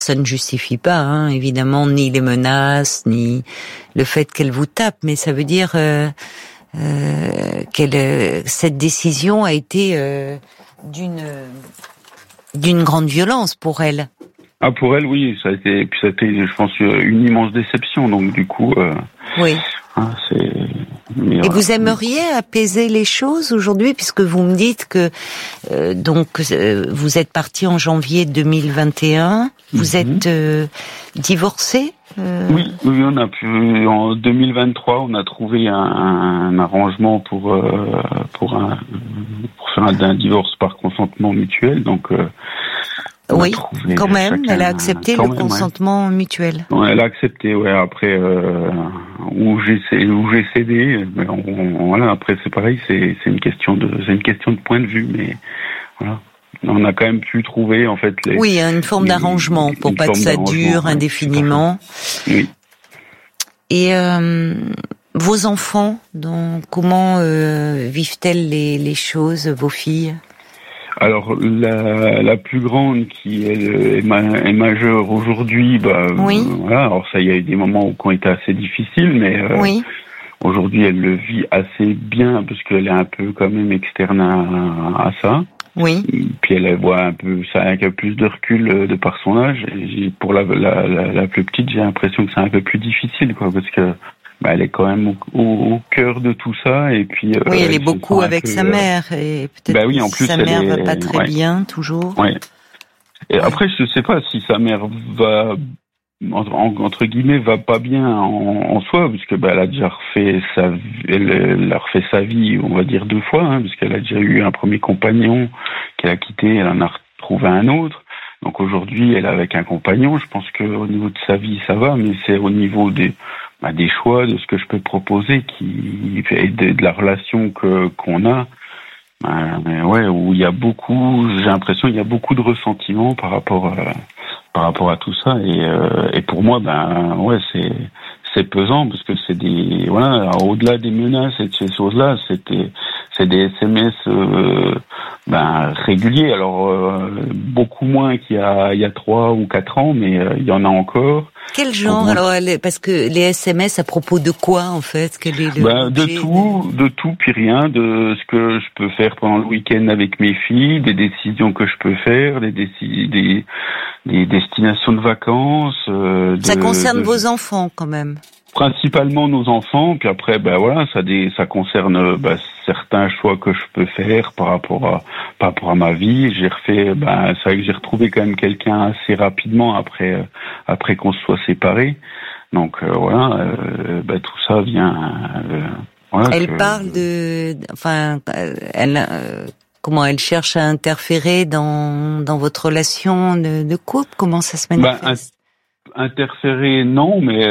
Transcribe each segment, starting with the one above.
Ça ne justifie pas, évidemment, ni les menaces, ni le fait qu'elle vous tape, mais ça veut dire cette décision a été d'une grande violence pour elle. Ah, pour elle, oui, ça a été, je pense, une immense déception. Donc, du coup, oui. Mais et vous aimeriez apaiser les choses aujourd'hui, puisque vous me dites que vous êtes parti en janvier 2021, vous êtes divorcé. Oui, on a pu en 2023, on a trouvé un arrangement pour faire un divorce par consentement mutuel. Donc oui, quand même, elle a accepté le consentement mutuel. Ouais, elle a accepté, ouais. Après, où j'ai cédé, mais voilà. Après, c'est pareil, c'est une question de point de vue, mais voilà. On a quand même pu trouver, en fait, oui, une forme d'arrangement pour pas que ça dure indéfiniment. Oui. Et vos enfants, comment vivent-elles les choses, vos filles? Alors la plus grande qui est majeure aujourd'hui, oui. Voilà. Alors ça, il y a eu des moments qui ont été assez difficiles, mais oui. Aujourd'hui elle le vit assez bien parce qu'elle est un peu quand même externe à ça. Oui. Puis elle voit un peu ça avec un peu plus de recul de par son âge. Et pour la plus petite, j'ai l'impression que c'est un peu plus difficile, quoi, parce que elle est quand même au cœur de tout ça, et puis oui, elle est beaucoup avec sa mère, et peut-être oui, en plus, sa mère va pas très bien toujours. Ouais. Et après, je sais pas si sa mère va entre guillemets va pas bien en soi, parce que elle a déjà refait elle a refait sa vie, on va dire 2 fois, parce qu'elle a déjà eu un premier compagnon qu'elle a quitté, elle en a retrouvé un autre. Donc aujourd'hui, elle est avec un compagnon. Je pense que au niveau de sa vie, ça va, mais c'est au niveau des choix, de ce que je peux proposer, et de la relation qu'on a, où il y a j'ai l'impression il y a beaucoup de ressentiment par rapport à tout ça, et pour moi, c'est pesant, parce que c'est au-delà des menaces et de ces choses-là, c'est des SMS réguliers. Alors beaucoup moins qu'il y a 3 ou 4 ans, mais il y en a encore. Quel genre? Alors, parce que les SMS, à propos de quoi, en fait? Quel est de tout, puis rien, de ce que je peux faire pendant le week-end avec mes filles, des décisions que je peux faire, des destinations de vacances. Ça concerne vos enfants, quand même. Principalement nos enfants, puis après, ça concerne certains choix que je peux faire par rapport à ma vie. J'ai refait, c'est vrai que j'ai retrouvé quand même quelqu'un assez rapidement après qu'on se soit séparés. Donc tout ça vient. Elle parle comment elle cherche à interférer dans votre relation de couple? Comment ça se manifeste? Interférer, non, mais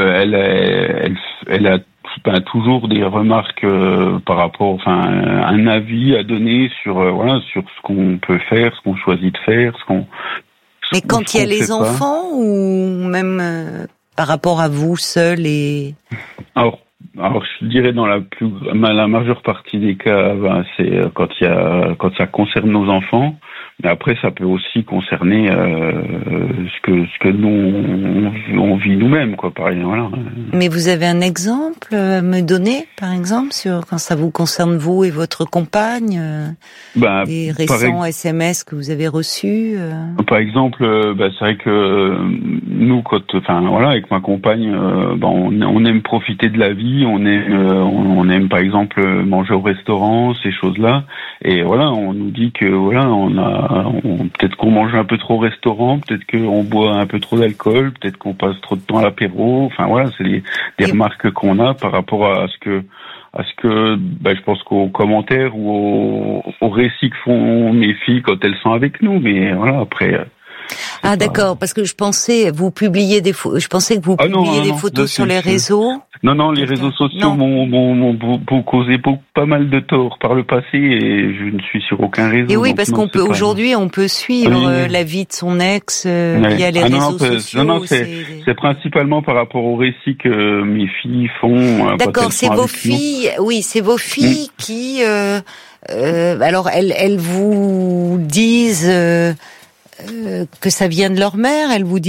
elle a toujours des remarques par rapport, un avis à donner sur ce qu'on peut faire, ce qu'on choisit de faire, Mais quand il y a les enfants, ou même par rapport à vous seul et... Alors, je dirais dans la majeure partie des cas, c'est quand ça concerne nos enfants. Mais après, ça peut aussi concerner ce que nous on vit nous-mêmes, quoi. Pareil, voilà. Mais vous avez un exemple à me donner, par exemple, sur quand ça vous concerne vous et votre compagne, des récents SMS que vous avez reçus. Par exemple, c'est vrai que nous, avec ma compagne, on aime profiter de la vie, on aime par exemple manger au restaurant, ces choses-là, et on nous dit que peut-être qu'on mange un peu trop au restaurant, peut-être qu'on boit un peu trop d'alcool, peut-être qu'on passe trop de temps à l'apéro. C'est des remarques qu'on a par rapport à ce que je pense qu'aux commentaires ou aux récits que font mes filles quand elles sont avec nous. Mais après. Ah d'accord, parce que je pensais que vous publiez des photos sur les réseaux. Non, les réseaux sociaux m'ont causé pas mal de tort par le passé, et je ne suis sur aucun réseau. Et oui, parce qu'on peut aujourd'hui, on peut suivre la vie de son ex via les réseaux sociaux. Non, c'est principalement par rapport aux récits que mes filles font. D'accord, c'est vos filles. Oui, c'est vos filles qui. Alors, elles vous disent. que ça vient de leur mère. Elle vous dit